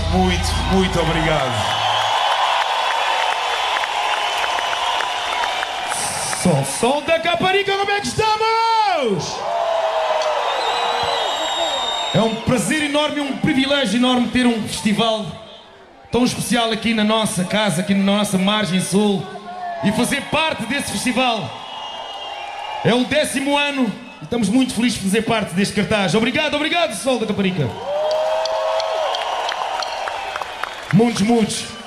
muito obrigado. Som da Caparica, como é que estamos? É um prazer enorme, um privilégio enorme ter um festival tão especial aqui na nossa casa, aqui na nossa margem sul, e fazer parte desse festival. É o 10º ano e estamos muito felizes de fazer parte deste cartaz. Obrigado, obrigado, Sol da Caparica. Muitos.